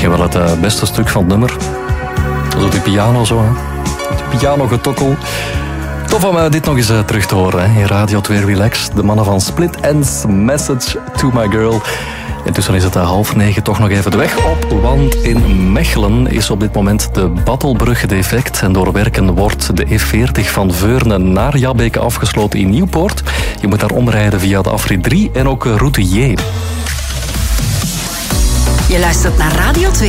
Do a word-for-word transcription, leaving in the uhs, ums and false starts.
Misschien wel het uh, beste stuk van het nummer. Zo die piano zo, hè. Die piano getokkel. Tof om uh, dit nog eens uh, terug te horen, hè. In Radio twee Relax. De mannen van Split Enz, Message to My Girl. Intussen is het uh, half negen, toch nog even de weg op. Want in Mechelen is op dit moment de Battelbrug defect. En door werken wordt de E veertig van Veurne naar Jabbeke afgesloten in Nieuwpoort. Je moet daar omrijden via de afrit drie en ook uh, route J. Je luistert naar Radio twee.